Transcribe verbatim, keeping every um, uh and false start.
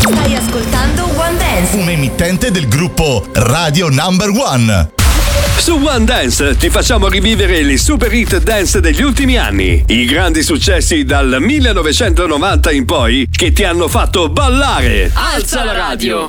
Stai ascoltando One Dance, un emittente del gruppo Radio Number One. Su One Dance ti facciamo rivivere le super hit dance degli ultimi anni, i grandi successi dal millenovecentonovanta in poi che ti hanno fatto ballare. Alza la radio.